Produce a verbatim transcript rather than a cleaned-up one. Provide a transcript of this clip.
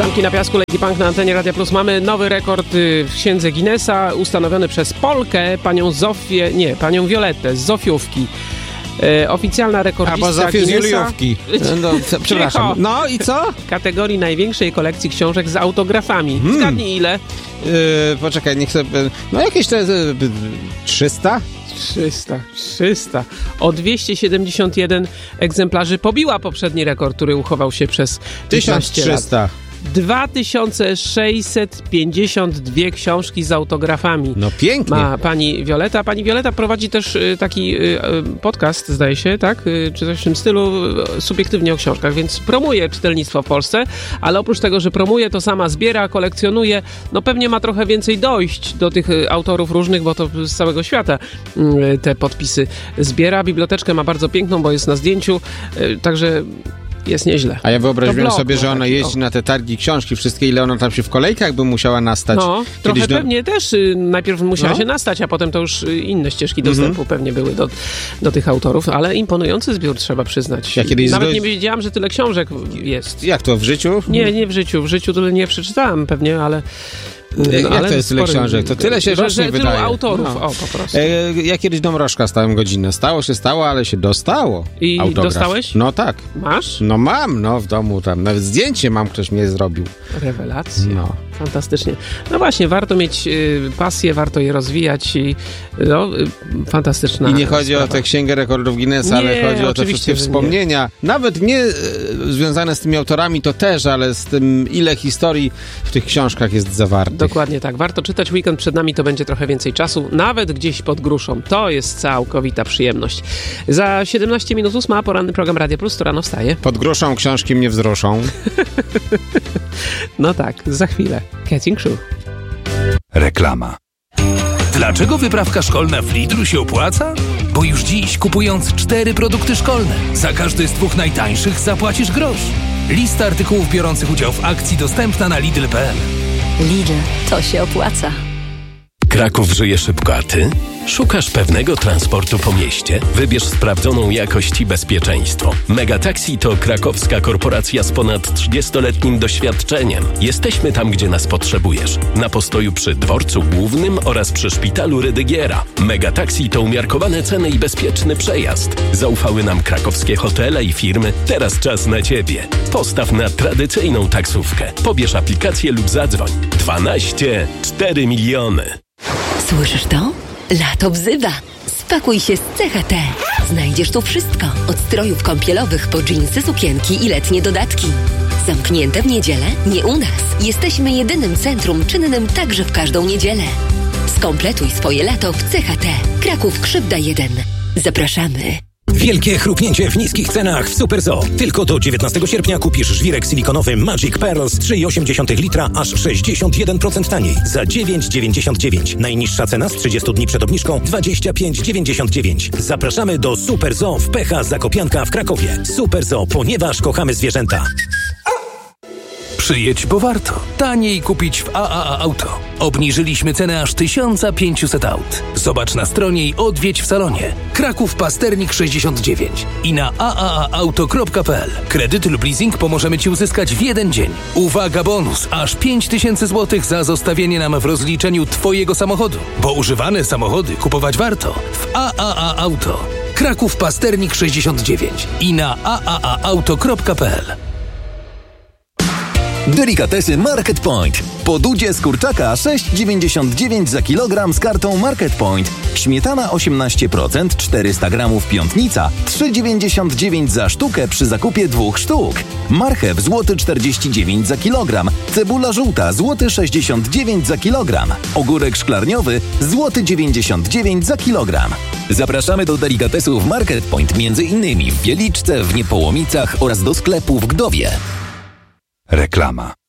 Manki na piasku, Lady Punk na antenie Radia Plus. Mamy nowy rekord w księdze Guinnessa, ustanowiony przez Polkę, panią Zofię, nie, panią Violettę z Zofiówki. E, oficjalna rekordistka Albo Zofię z Juliówki. No, przepraszam. No i co? Kategorii największej kolekcji książek z autografami. Hmm. Zgadnij ile? Yy, poczekaj, niech sobie... No jakieś to jest... trzysta? trzysta, trzysta. O dwieście siedemdziesiąt jeden egzemplarzy pobiła poprzedni rekord, który uchował się przez tysiąc trzysta. dwa tysiące sześćset pięćdziesiąt dwie książki z autografami. No pięknie. Ma pani Violetta. Pani Violetta prowadzi też y, taki y, podcast, zdaje się, tak? Y, czy coś w tym stylu, y, subiektywnie o książkach, więc promuje czytelnictwo w Polsce, ale oprócz tego, że promuje, to sama zbiera, kolekcjonuje. No pewnie ma trochę więcej dojść do tych y, autorów różnych, bo to z całego świata y, te podpisy zbiera. Biblioteczkę ma bardzo piękną, bo jest na zdjęciu, y, także... jest nieźle. A ja wyobraziłem blok, sobie, że ona taki, jeździ o. na te targi książki, wszystkie, ile ona tam się w kolejkach by musiała nastać. No, Kiedyś trochę do... pewnie też y, najpierw musiała no. się nastać, a potem to już y, inne ścieżki dostępu mm-hmm. pewnie były do, do tych autorów, ale imponujący zbiór, trzeba przyznać. Ja kiedyś Nawet zdo... nie wiedziałam, że tyle książek jest. Jak to, w życiu? Nie, nie w życiu. W życiu tyle nie przeczytałam pewnie, ale... No, jak ale to jest tyle spory, książek? To tyle się rocznie tylu wydaje. autorów, no. o po prostu. E, ja kiedyś Dąbrożka stałem godzinę. Stało się stało, ale się dostało. I autograf. dostałeś? No tak. Masz? No mam, no w domu tam. Nawet zdjęcie mam, ktoś mnie zrobił. Rewelacja. No. Fantastycznie. No właśnie, warto mieć y, pasję, warto je rozwijać i no, y, fantastyczna I nie chodzi sprawa. o tę księgę rekordów Guinnessa, nie, ale chodzi o te wszystkie wspomnienia. Nie. Nawet nie e, związane z tymi autorami, to też, ale z tym, ile historii w tych książkach jest zawartych. Dokładnie tak. Warto czytać. Weekend przed nami, to będzie trochę więcej czasu. Nawet gdzieś pod gruszą. To jest całkowita przyjemność. Za siedemnaście minut ósma, poranny program Radia Plus, to rano wstaje. Pod gruszą książki mnie wzruszą. No tak, za chwilę. Catching Shoe. Reklama. Dlaczego wyprawka szkolna w Lidlu się opłaca? Bo już dziś, kupując cztery produkty szkolne, za każdy z dwóch najtańszych zapłacisz grosz. Lista artykułów biorących udział w akcji dostępna na lidl kropka p l. Lidl, to się opłaca. Kraków żyje szybko, a ty? Szukasz pewnego transportu po mieście? Wybierz sprawdzoną jakość i bezpieczeństwo. Megataxi to krakowska korporacja z ponad trzydziestoletnim doświadczeniem. Jesteśmy tam, gdzie nas potrzebujesz. Na postoju przy dworcu głównym oraz przy szpitalu Rydygiera. Megataxi to umiarkowane ceny i bezpieczny przejazd. Zaufały nam krakowskie hotele i firmy. Teraz czas na ciebie. Postaw na tradycyjną taksówkę. Pobierz aplikację lub zadzwoń. dwanaście cztery miliony. Słyszysz to? Lato wzywa. Spakuj się z C H T. Znajdziesz tu wszystko. Od strojów kąpielowych po dżinsy, sukienki i letnie dodatki. Zamknięte w niedzielę? Nie u nas. Jesteśmy jedynym centrum czynnym także w każdą niedzielę. Skompletuj swoje lato w C H T. Kraków Krzywda jeden. Zapraszamy. Wielkie chrupnięcie w niskich cenach w Super Zoo. Tylko do dziewiętnastego sierpnia kupisz żwirek silikonowy Magic Pearls trzy i osiem dziesiątych litra aż sześćdziesiąt jeden procent taniej za dziewięć dziewięćdziesiąt dziewięć. Najniższa cena z trzydziestu dni przed obniżką dwadzieścia pięć dziewięćdziesiąt dziewięć. Zapraszamy do Super Zoo w Pecha Zakopianka w Krakowie. Super Zoo, ponieważ kochamy zwierzęta. Przyjedź, bo warto. Taniej kupić w A A A Auto. Obniżyliśmy cenę aż tysiąc pięćset aut. Zobacz na stronie i odwiedź w salonie. Kraków Pasternik sześćdziesiąt dziewięć i na a a a auto kropka p l. Kredyt lub leasing pomożemy Ci uzyskać w jeden dzień. Uwaga, bonus! Aż pięć tysięcy złotych za zostawienie nam w rozliczeniu Twojego samochodu. Bo używane samochody kupować warto w A A A Auto. Kraków Pasternik sześćdziesiąt dziewięć i na a a a auto kropka p l. Delikatesy Market Point. Podudzie z kurczaka sześć dziewięćdziesiąt dziewięć za kilogram z kartą Market Point. Śmietana osiemnaście procent, czterysta gramów piątnica, trzy dziewięćdziesiąt dziewięć za sztukę przy zakupie dwóch sztuk. Marchew złoty czterdzieści dziewięć za kilogram. Cebula żółta złoty sześćdziesiąt dziewięć za kilogram. Ogórek szklarniowy złoty dziewięćdziesiąt dziewięć za kilogram. Zapraszamy do delikatesów Market Point, między innymi w Wieliczce, w Niepołomicach oraz do sklepu w Gdowie. Reklama.